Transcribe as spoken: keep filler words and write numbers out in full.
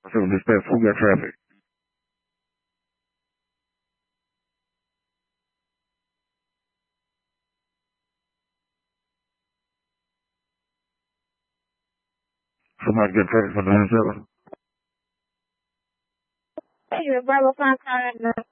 So dispatch, who got traffic? Somebody got traffic for nine seven. Hey, Bravo Fontana.